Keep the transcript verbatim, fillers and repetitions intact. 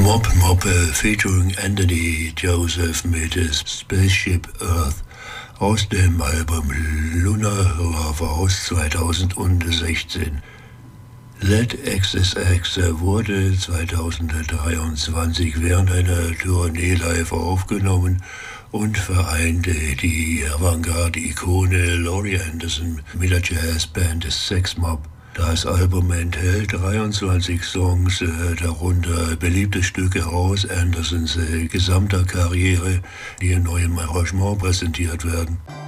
Mob Mob featuring Anthony Joseph mit Spaceship Earth aus dem Album Lunar Love aus zweitausendsechzehn. Let X S X wurde zweitausenddreiundzwanzig während einer Tournee live aufgenommen und vereinte die Avantgarde-Ikone Laurie Anderson mit der Jazzband Sex Mob. Das Album enthält dreiundzwanzig Songs, darunter beliebte Stücke aus Andersons gesamter Karriere, die in neuem Arrangement präsentiert werden.